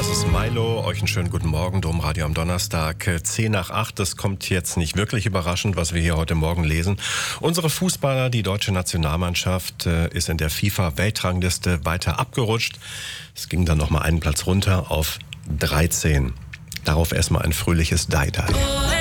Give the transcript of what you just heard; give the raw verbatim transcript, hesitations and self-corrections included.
Das ist Milo. Euch einen schönen guten Morgen. Domradio am Donnerstag, zehn nach acht. Das kommt jetzt nicht wirklich überraschend, was wir hier heute Morgen lesen. Unsere Fußballer, die deutsche Nationalmannschaft, ist in der FIFA-Weltrangliste weiter abgerutscht. Es ging dann nochmal einen Platz runter auf dreizehn. Darauf erstmal ein fröhliches Dai Dai.